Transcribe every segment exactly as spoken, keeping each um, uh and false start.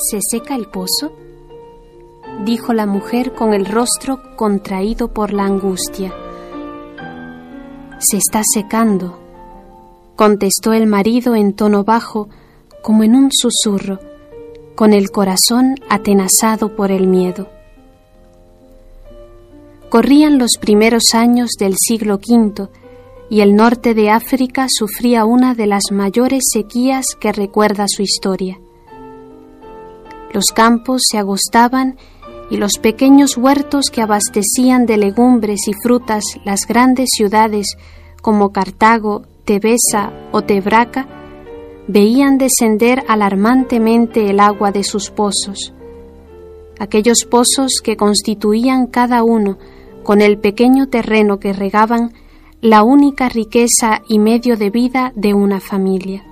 ¿Se seca el pozo?, dijo la mujer con el rostro contraído por la angustia. Se está secando, contestó el marido en tono bajo, como en un susurro, con el corazón atenazado por el miedo. Corrían los primeros años del siglo quinto y el norte de África sufría una de las mayores sequías que recuerda su historia. Los campos se agostaban y los pequeños huertos que abastecían de legumbres y frutas las grandes ciudades como Cartago, Tebesa o Tebraca veían descender alarmantemente el agua de sus pozos. Aquellos pozos que constituían cada uno, con el pequeño terreno que regaban, la única riqueza y medio de vida de una familia.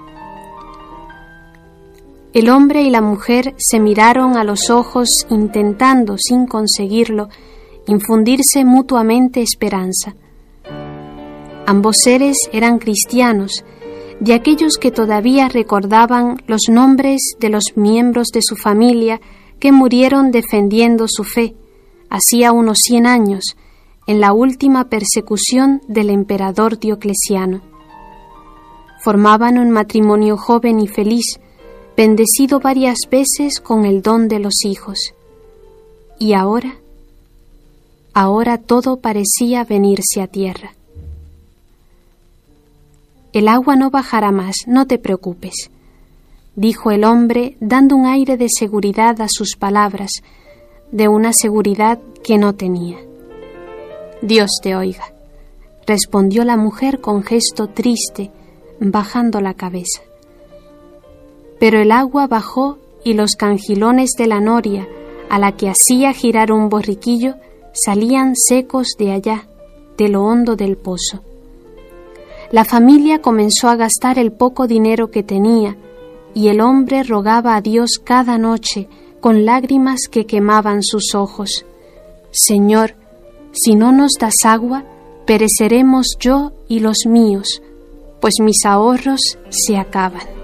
El hombre y la mujer se miraron a los ojos intentando, sin conseguirlo, infundirse mutuamente esperanza. Ambos seres eran cristianos, de aquellos que todavía recordaban los nombres de los miembros de su familia que murieron defendiendo su fe, hacía unos cien años, en la última persecución del emperador Diocleciano. Formaban un matrimonio joven y feliz, bendecido varias veces con el don de los hijos. Y ahora, ahora todo parecía venirse a tierra. El agua no bajará más, no te preocupes, dijo el hombre, dando un aire de seguridad a sus palabras, de una seguridad que no tenía. Dios te oiga, respondió la mujer con gesto triste, bajando la cabeza. Pero el agua bajó y los cangilones de la noria, a la que hacía girar un borriquillo, salían secos de allá, de lo hondo del pozo. La familia comenzó a gastar el poco dinero que tenía, y el hombre rogaba a Dios cada noche, con lágrimas que quemaban sus ojos: Señor, si no nos das agua, pereceremos yo y los míos, pues mis ahorros se acaban.